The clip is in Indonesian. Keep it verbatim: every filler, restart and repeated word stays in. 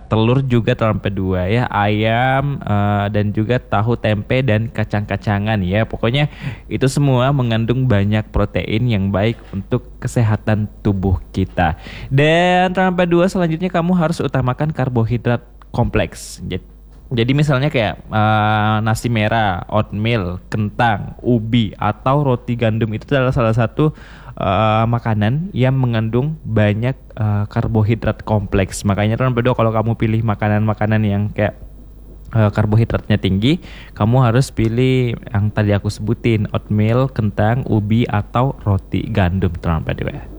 telur juga terdapat dua ya, ayam eh, dan juga tahu tempe dan kacang-kacangan ya. Pokoknya itu semua mengandung banyak protein yang baik untuk kesehatan tubuh kita. Dan terdapat dua selanjutnya kamu harus utamakan karbohidrat kompleks. Jadi jadi misalnya kayak eh, nasi merah, oatmeal, kentang, ubi atau roti gandum itu adalah salah satu eh, makanan yang mengandung banyak eh, karbohidrat kompleks. Makanya kan berdua kalau kamu pilih makanan-makanan yang kayak eh, karbohidratnya tinggi, kamu harus pilih yang tadi aku sebutin, oatmeal, kentang, ubi atau roti gandum teman berdua.